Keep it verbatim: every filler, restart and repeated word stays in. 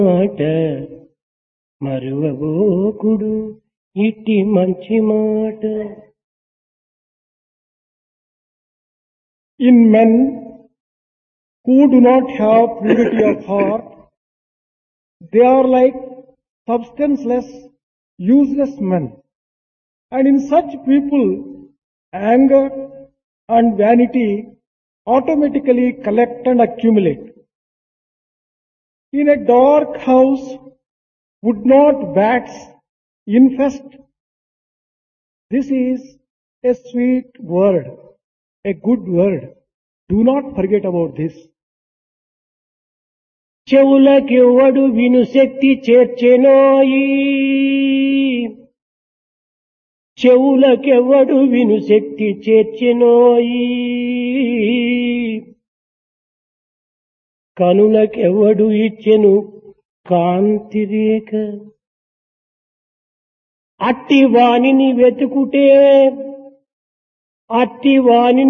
మాట మరువబోకుడు ఇట్టి మంచి మాట. In men who do not have purity of heart, they are like substanceless, useless men. And in such people, anger and vanity automatically collect and accumulate. In a dark house, would not bats infest? This is a sweet word, a good word. Do not forget about this. చెవులకెవ్వడు విను శక్తి చేర్చెనోయి, చెవులకెవ్వడు విను శక్తి చేర్చెనోయి, కనులకెవ్వడు ఇచ్చెను కాంతి రేఖ, అట్టి వాణిని వెతుకుటే అట్టి వాణిని